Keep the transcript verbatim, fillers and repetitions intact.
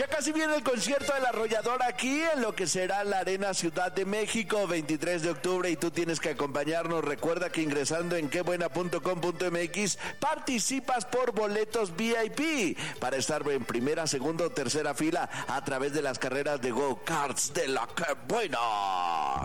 Ya casi viene el concierto del Arrollador aquí en lo que será la Arena Ciudad de México, veintitrés de octubre, y tú tienes que acompañarnos. Recuerda que ingresando en quebuena punto com punto m x participas por boletos V I P para estar en primera, segunda o tercera fila a través de las carreras de go-karts de la Que Buena.